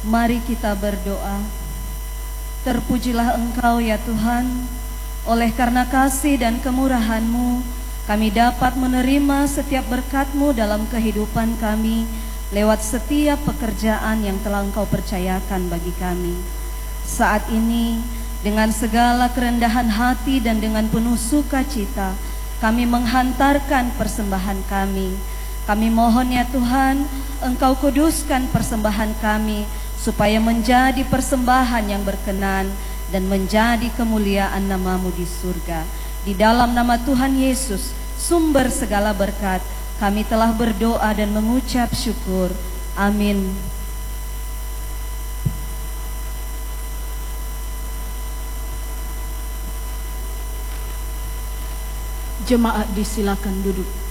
Mari kita berdoa. Terpujilah Engkau ya Tuhan, oleh karena kasih dan kemurahan-Mu, kami dapat menerima setiap berkat-Mu dalam kehidupan kami, lewat setiap pekerjaan yang telah Engkau percayakan bagi kami. Saat ini, dengan segala kerendahan hati dan dengan penuh sukacita, kami menghantarkan persembahan kami. Kami mohon ya Tuhan, Engkau kuduskan persembahan kami, supaya menjadi persembahan yang berkenan dan menjadi kemuliaan nama-Mu di surga. Di dalam nama Tuhan Yesus, sumber segala berkat, kami telah berdoa dan mengucap syukur. Amin. Jemaat disilakan duduk.